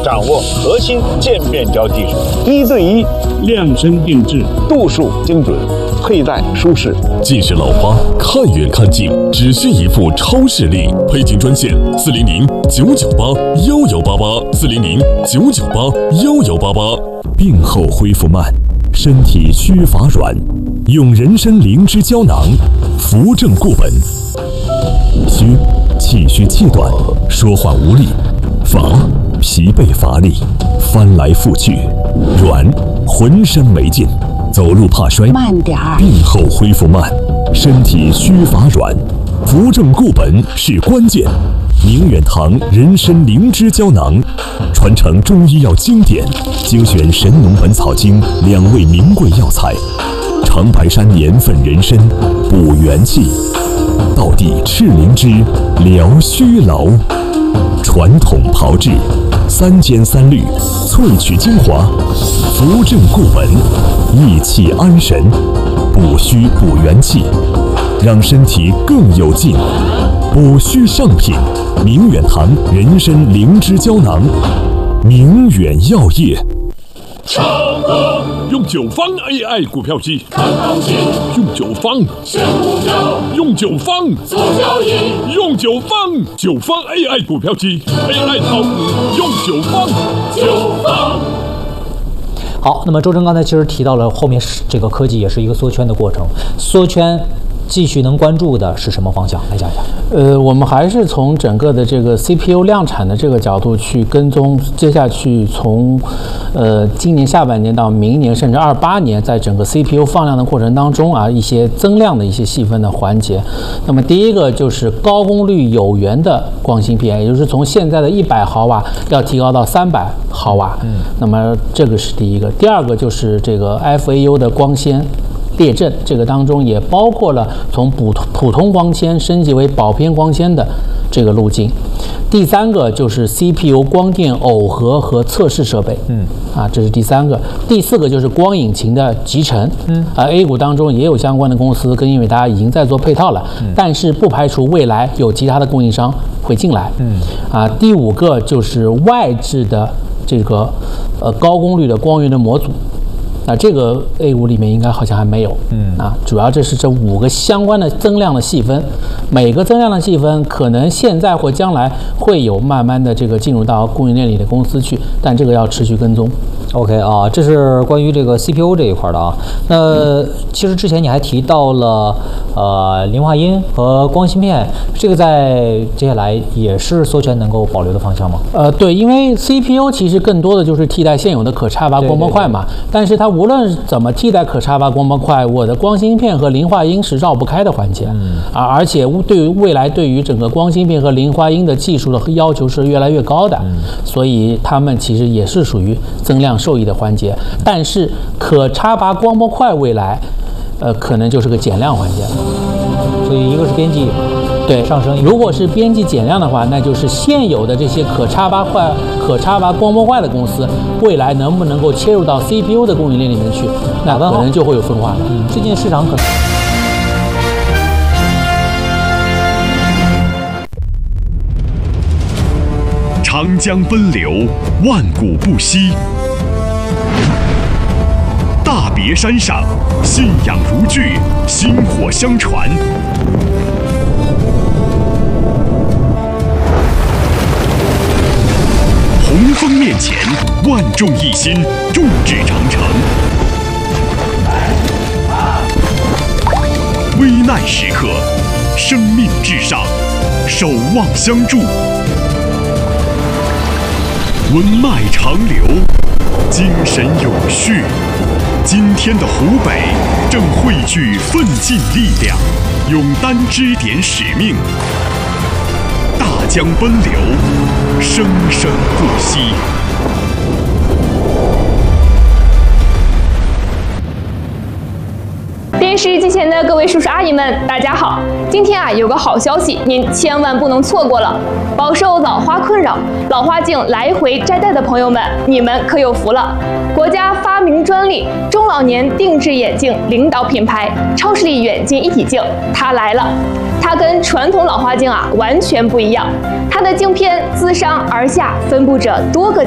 掌握核心渐变焦技术，1对1量身定制，度数精准，佩戴舒适。 近视老花看远看近，只需一副超视力。配镜专线400-998-1188，400-998-1188。病后恢复慢，身体虚乏软，用人参灵芝胶囊，扶正固本。虚，气虚气短，说话无力；乏，疲惫乏力，翻来覆去；软，浑身没劲，走路怕摔。 慢点儿。 病后恢复慢，身体虚乏软，扶正固本是关键。明远堂人参灵芝胶囊，传承中医药经典，精选《神农本草经》2味名贵药材，长白山年份人参补元气，道地赤灵芝疗虚劳，传统炮制3煎3滤，萃取精华，扶正固本，益气安神，补虚补元气，让身体更有劲。补虚上品，明远堂人参灵芝胶囊，明远药业。 用9方 AI 股票机， 看行情， 用9方选股票， 用9方做交易， 用9方 AI 股票机 ，AI 炒股用9方。 好，那么周征刚才其实提到了后面这个科技也是一个缩圈的过程，缩圈继续能关注的是什么方向？来讲一下。 我们还是从整个的这个 CPU 量产的这个角度去跟踪，接下去从今年下半年到明年甚至28年，在整个 CPU 放量的过程当中啊，一些增量的一些细分的环节。那么第一个就是高功率有源的光芯片，也就是从现在的100毫瓦要提高到300毫瓦。那么这个是第一个。第二个就是这个 FAU 的光纤列阵，这个当中也包括了从普通光纤升级为保偏光纤的这个路径。第三个就是 CPU 光电耦合和测试设备，这是第三个。第四个就是光引擎的集成，A 股当中也有相关的公司跟英伟达已经在做配套了，但是不排除未来有其他的供应商会进来，第五个就是外置的这个高功率的光源的模组。这个 A 股里面应该好像还没有，主要这5个相关的增量的细分，每个增量的细分可能现在或将来会有慢慢的这个进入到供应链里的公司去，但这个要持续跟踪。 OK 啊，这是关于这个 CPU 这一块的啊。那其实之前你还提到了磷化铟和光芯片，这个在接下来也是缩圈能够保留的方向吗？ 对，因为 CPU 其实更多的就是替代现有的可插拔光模块嘛，但是它无论怎么替代可插拔光模块，我的光芯片和磷化铟是绕不开的环节，而且对于未来对于整个光芯片和磷化铟的技术的要求是越来越高的，所以它们其实也是属于增量受益的环节，但是可插拔光模块未来，可能就是个减量环节了。 所以一个是边际上升， 如果是边际减量的话，那就是现有的这些可插拔光模块的公司，未来能不能够切入到 CPU 的供应链里面去，那可能就会有分化了。 最近市场可能。 长江奔流，万古不息。大别山上，信仰如炬，薪火相传。洪峰面前，万众一心，众志成城。危难时刻，生命至上，守望相助。文脉长流，精神永续。今天的湖北正汇聚奋进力量，勇担支点使命。大江奔流，生生不息。 电视机前的各位叔叔阿姨们，大家好！今天有个好消息，您千万不能错过了。饱受老花困扰、老花镜来回摘戴的朋友们，你们可有福了！国家发明专利中老年定制眼镜领导品牌超视力远近一体镜，它来了。它跟传统老花镜完全不一样，它的镜片自上而下分布着多个